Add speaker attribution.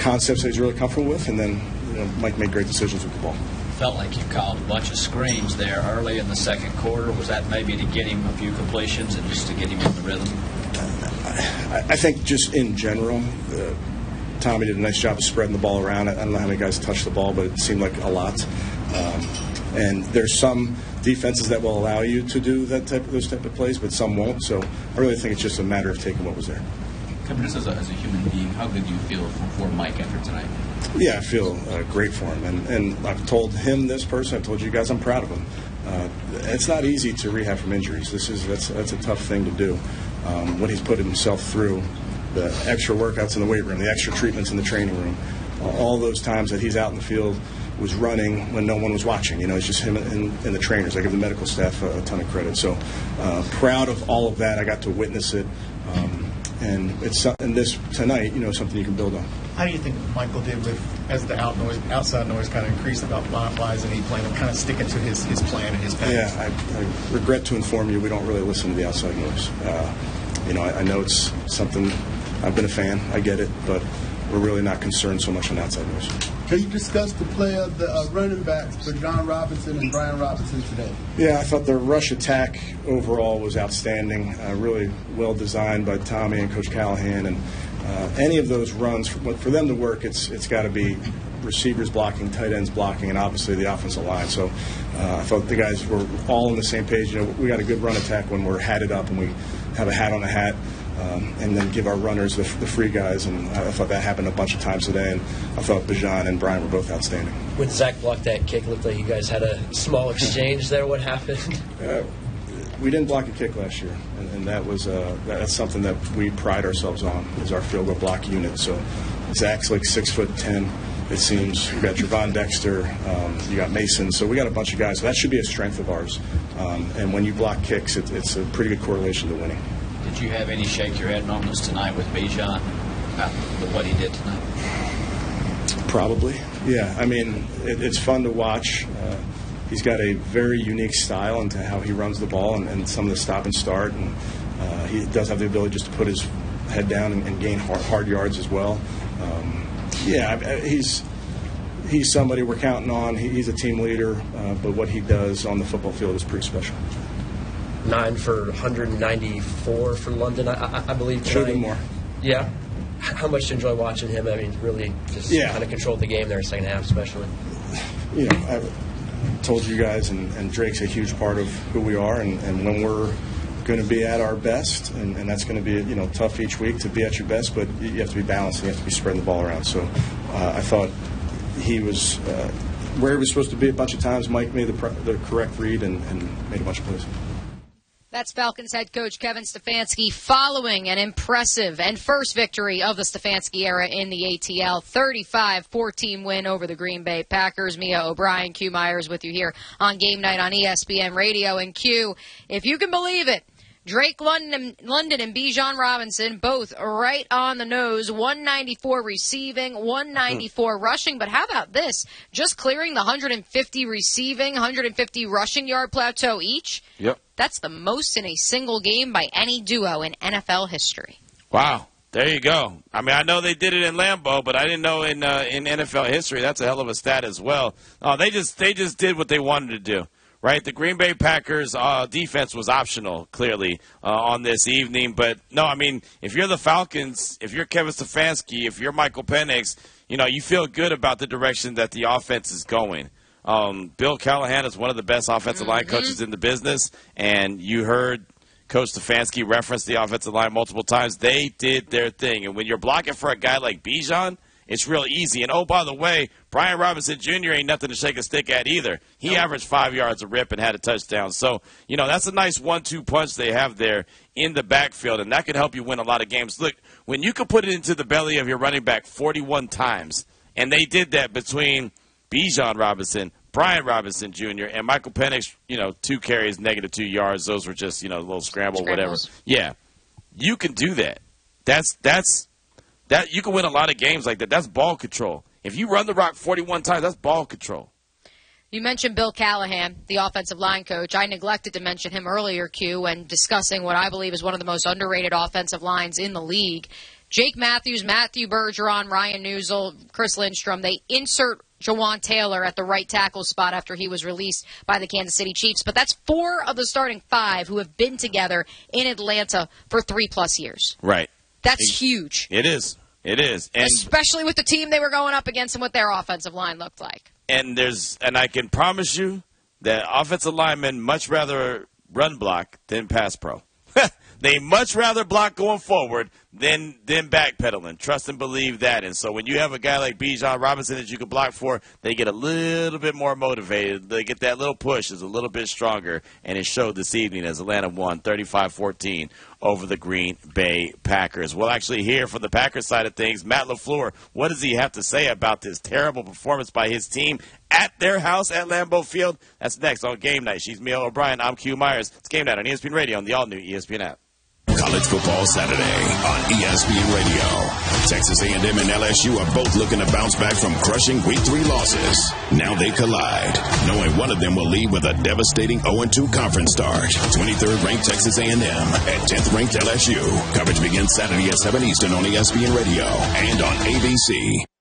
Speaker 1: concepts that he's really comfortable with, and then Mike made great decisions with the ball.
Speaker 2: Felt like you called a bunch of screens there early in the second quarter. Was that maybe to get him a few completions and just to get him in the rhythm?
Speaker 1: I think just in general, Tommy did a nice job of spreading the ball around. I don't know how many guys touched the ball, but it seemed like a lot. And there's some defenses that will allow you to do those type of plays, but some won't. So I really think it's just a matter of taking what was there.
Speaker 3: Kevin, just as a human being, how good do you feel for Mike after tonight?
Speaker 1: Yeah, I feel great for him. And I've told him this person, I've told you guys I'm proud of him. It's not easy to rehab from injuries. That's a tough thing to do. What he's put himself through, the extra workouts in the weight room, the extra treatments in the training room, all those times that he's out in the field was running when no one was watching. It's just him and the trainers. I give the medical staff a ton of credit. So proud of all of that. I got to witness it. And it's something tonight, something you can build on.
Speaker 4: How do you think Michael did as the outside noise kind of increased about why isn't he playing, kind of sticking to his plan and his path?
Speaker 1: Yeah, I regret to inform you we don't really listen to the outside noise. I know it's something, I've been a fan, I get it, but we're really not concerned so much on outside noise.
Speaker 5: Can you discuss the play of the running backs for John Robinson and Brian Robinson today?
Speaker 1: Yeah, I thought the rush attack overall was outstanding, really well designed by Tommy and Coach Callahan. And any of those runs, for them to work, it's got to be receivers blocking, tight ends blocking, and obviously the offensive line. So I thought the guys were all on the same page. We got a good run attack when we're hatted up and we have a hat on a hat. And then give our runners the free guys, and I thought that happened a bunch of times today, and I thought Bijan and Brian were both outstanding.
Speaker 6: When Zach blocked that kick, it looked like you guys had a small exchange there. What happened?
Speaker 1: We didn't block a kick last year, and that's something that we pride ourselves on, is our field goal block unit. So Zach's like 6'10", it seems. You got Javon Dexter, you got Mason, so we got a bunch of guys. So that should be a strength of ours. And when you block kicks, it's a pretty good correlation to winning.
Speaker 2: Did you have any shake your head moments tonight with Bijan about what he did tonight?
Speaker 1: Probably, yeah. I mean, it's fun to watch. He's got a very unique style into how he runs the ball and some of the stop and start. And he does have the ability just to put his head down and gain hard yards as well. He's somebody we're counting on. He's a team leader, but what he does on the football field is pretty special.
Speaker 6: 9 for 194 for London, I believe.
Speaker 1: Should have been more.
Speaker 6: Yeah. How much do you enjoy watching him? I mean, really just kind of controlled the game there in the second half, especially.
Speaker 1: I've told you guys, and Drake's a huge part of who we are, and when we're going to be at our best, and that's going to be tough each week to be at your best, but you have to be balanced and you have to be spreading the ball around. So I thought he was where he was supposed to be a bunch of times. Mike made the correct read and made a bunch of plays.
Speaker 7: That's Falcons head coach Kevin Stefanski following an impressive and first victory of the Stefanski era in the ATL, 35-14 win over the Green Bay Packers. Mia O'Brien, Q Myers with you here on Game Night on ESPN Radio. And Q, if you can believe it, Drake London and Bijan Robinson both right on the nose, 194 receiving, 194 rushing. But how about this? Just clearing the 150 receiving, 150 rushing yard plateau each.
Speaker 8: Yep.
Speaker 7: That's the most in a single game by any duo in NFL history.
Speaker 8: Wow. There you go. I mean, I know they did it in Lambeau, but I didn't know in NFL history. That's a hell of a stat as well. They just did what they wanted to do. Right, the Green Bay Packers defense was optional, clearly, on this evening. But, no, I mean, if you're the Falcons, if you're Kevin Stefanski, if you're Michael Penix, you feel good about the direction that the offense is going. Bill Callahan is one of the best offensive line coaches in the business, and you heard Coach Stefanski reference the offensive line multiple times. They did their thing. And when you're blocking for a guy like Bijan, it's real easy. And, oh, by the way, Brian Robinson Jr. ain't nothing to shake a stick at either. He averaged 5 yards a rip and had a touchdown. So, that's a nice 1-2 punch they have there in the backfield, and that could help you win a lot of games. Look, when you can put it into the belly of your running back 41 times, and they did that between Bijan Robinson, Brian Robinson Jr., and Michael Penix, 2 carries, -2 yards. Those were just, a little scramble, whatever. Yeah, you can do that. That you can win a lot of games like that. That's ball control. If you run the rock 41 times, that's ball control.
Speaker 7: You mentioned Bill Callahan, the offensive line coach. I neglected to mention him earlier, Q, when discussing what I believe is one of the most underrated offensive lines in the league. Jake Matthews, Matthew Bergeron, Ryan Newsel, Chris Lindstrom, they insert Jawan Taylor at the right tackle spot after he was released by the Kansas City Chiefs. But that's 4 of the starting 5 who have been together in Atlanta for 3+ years.
Speaker 8: Right.
Speaker 7: That's huge.
Speaker 8: It is. It is. And
Speaker 7: especially with the team they were going up against and what their offensive line looked like.
Speaker 8: And I can promise you that offensive linemen much rather run block than pass pro. They much rather block going forward than backpedaling. Trust and believe that. And so when you have a guy like Bijan Robinson that you can block for, they get a little bit more motivated. They get that little push is a little bit stronger. And it showed this evening as Atlanta won 35-14 over the Green Bay Packers. We'll actually hear from the Packers side of things. Matt LaFleur, what does he have to say about this terrible performance by his team at their house at Lambeau Field? That's next on Game Night. She's Mia O'Brien. I'm Q Myers. It's Game Night on ESPN Radio on the all-new ESPN app.
Speaker 9: College football Saturday on ESPN Radio. Texas A&M and LSU are both looking to bounce back from crushing Week 3 losses. Now they collide, knowing one of them will leave with a devastating 0-2 conference start. 23rd ranked Texas A&M and 10th ranked LSU. Coverage begins Saturday at 7 Eastern on ESPN Radio and on ABC.